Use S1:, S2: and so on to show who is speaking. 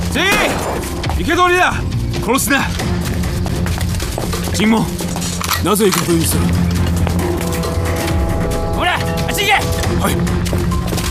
S1: 全員生け捕りだ。殺すな。尋問、なぜ生け捕りにする？